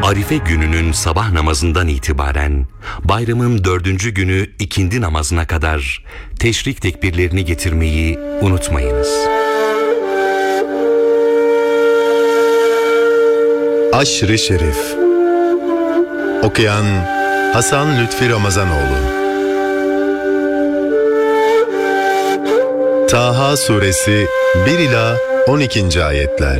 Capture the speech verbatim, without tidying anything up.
Arife gününün sabah namazından itibaren bayramın dördüncü günü ikindi namazına kadar teşrik tekbirlerini getirmeyi unutmayınız. Aşr-ı Şerif. Okuyan Hasan Lütfi Ramazanoğlu. Taha Suresi bir ila on ikinci ayetler.